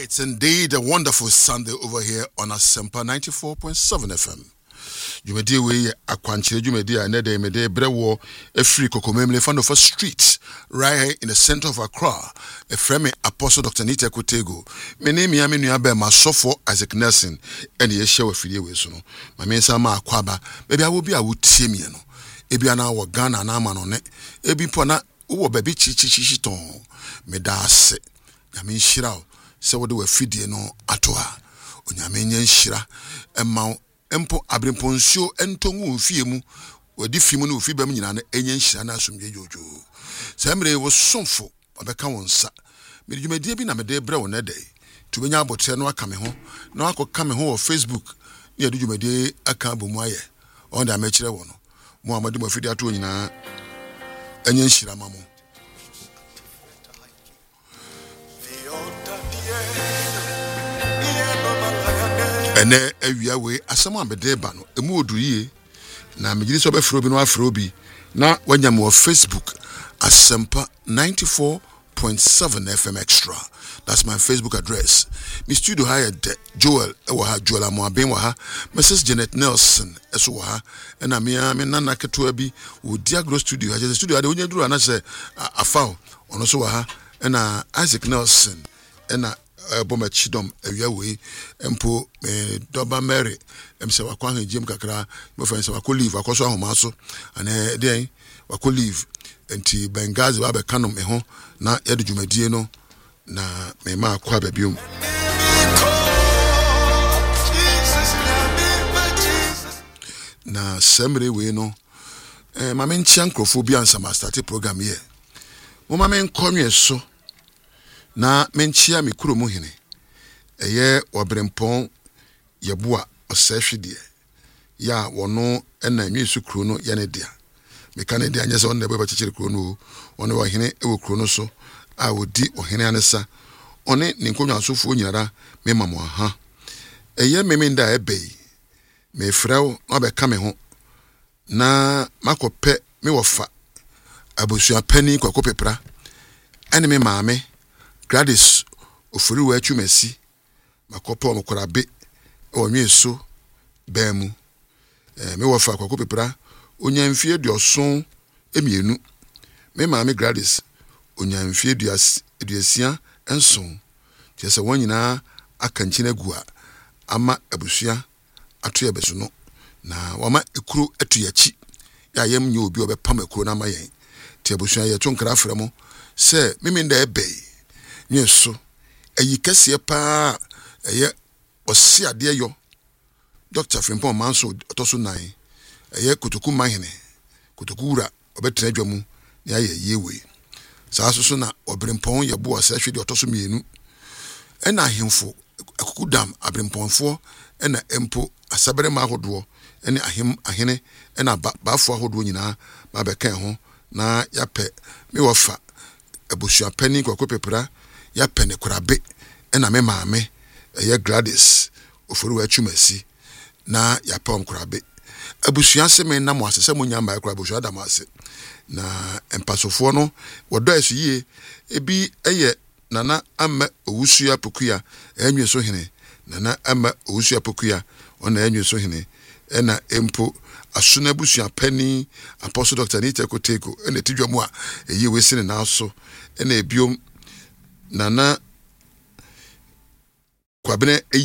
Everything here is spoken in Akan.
It's indeed a wonderful Sunday over here on Asempa 94.7 FM. Jumedi we akwanchire jumedi a dey mede brewo efri kokomemle fan of a street right here in the center of Accra. A frame Apostle Dr. Nita Kutego. Me name ya me nua be masofo Isaac Nelson and ye share afidie we so no. Ma me nsa ma akwaba. Baby I will be a wotie me no. Ebi ana wo Ghana na ama no ne. Ebi po na wo baby chichichi ton. Me da ase. Ya me nhira o. Se wo de afidie no atoa. Onyame nya nhira emma empo abremponsio entongu ofie mu wadi fi mu no ofi bam nyina na enya nhira na asomdwe jojo samre wo somfo obeka wonsa me dwumadie bi na me de bre wo na dai to benya abotre no aka me ho na akoka me ho wo Facebook ne yadu dwumadie aka bomu aye on da me kire wo no mo amade mo fidi ato nyina enya nhira mamo ene awia we asama bede ba no emu odurie na megiri so be fro bi no afro bi na wanya mo Facebook Asempa 94.7 FM Extra. That's my Facebook address. My studio hired Joel ewa Joel Amoaben wa ha, Mrs. Janet Nelson eso wa ha, na me nana keto bi wo Diagro studio. Ha studio ade onye duru ana se afaw ono so wa ha na Isaac Nelson na Boma Chidom awia we empo Doba Mary emse wakwa hanjim kakra mo fa se wakọ leave akoso ahoma so ana den wakọ leave enti Bengazi wa be kanom me ho na yede dwumadie no na me ma akwa babiom na semre we no ma me nchia nkrofo bi ansa ma start program here mo ma me nkonwe so na menchia me kuro mu hene eye obrempon yeboa osehwede ya wono na nwisu kuro no ye ne dia me kan dia nyese won na be chichere kuro no won wo hene ewo kuro no so a wodi ohene anesa one ne nkonwa asofo nyara me mamo aha eye me nda ebei me frew no be ka me ho na makope me wofa abosua pani kwakopepra ene me maame Gladys ofuri wa atwumasi makopo omokorabe onweso baamu me wofa kwako pepra onyamfie duoson emienu me maame Gladys onyamfie duasia enson tiese wonyina akanchina gua ama abusua atoya beso no na wama ekuru atuyachi ya yem nye obi obepam ekuru na mayen ti abusua ye to nkra fremo se mimenda ebei Nyeso eyi kese pa eye osi ade yo Dr. Frimpong Manso otoso 9 eye kotoku mahene kotokura obetra adwamu ne aye yewe saa so na obrempon yebo osehwede otoso mienu ena ahemfo akukudam abremponfo ena empo asabere ma ahodo ene ahene ena baafo ahodo nyina ma beka ho na yape me wofa abusua pani kwakopepra ya pene korabe ena me maame eye Gladys ofori wa atwumasi na ya pom korabe abusua se me na mo asese mo nyamba korabe abusua da mo ase na empasofo no wodo asu yie ebi eye nana ama owusua pokuya enwe so hene nana ama owusua pokuya ona enwe so hene ena empo asuna abusua pani Apostle Dr. Nita Kutego ena tidwamu a eyi wesine na so ena ebiom Nana Kwabene